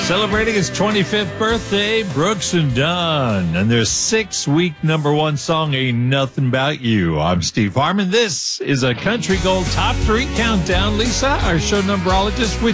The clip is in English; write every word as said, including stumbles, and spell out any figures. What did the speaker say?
Celebrating his twenty-fifth birthday, Brooks and Dunn, and their six-week number one song, Ain't Nothing About You. I'm Steve Harmon. This is a Country Gold Top three Countdown. Lisa, our show numberologist, with